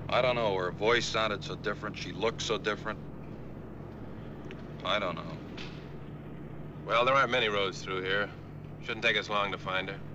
I don't know. Her voice sounded so different. She looked so different. I don't know. Well, there aren't many roads through here. Shouldn't take us long to find her.